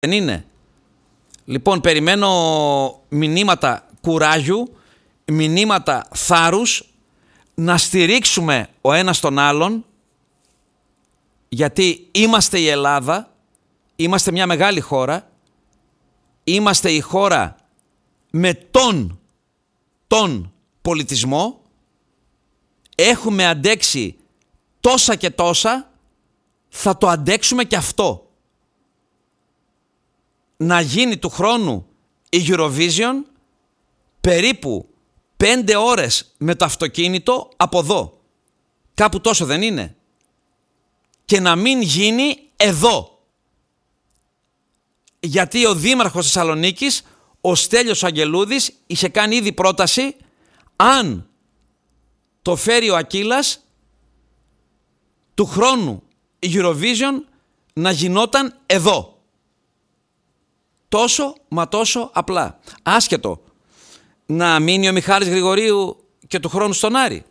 Δεν είναι? Λοιπόν, περιμένω μηνύματα κουράγιου, μηνύματα θάρρους, να στηρίξουμε ο ένας τον άλλον, γιατί είμαστε η Ελλάδα, είμαστε μια μεγάλη χώρα, είμαστε η χώρα με τον πολιτισμό, έχουμε αντέξει τόσα και τόσα, θα το αντέξουμε και αυτό. Να γίνει του χρόνου η Eurovision περίπου 5 ώρες με το αυτοκίνητο από εδώ. Κάπου τόσο δεν είναι? Και να μην γίνει εδώ. Γιατί ο Δήμαρχος Θεσσαλονίκης, ο Στέλιος Αγγελούδης, είχε κάνει ήδη πρόταση, αν το φέρει ο Ακύλας, του χρόνου η Eurovision να γινόταν εδώ. Τόσο μα τόσο απλά. Άσχετο να μείνει ο Μιχάλης Γρηγορίου και του χρόνου στον Άρη.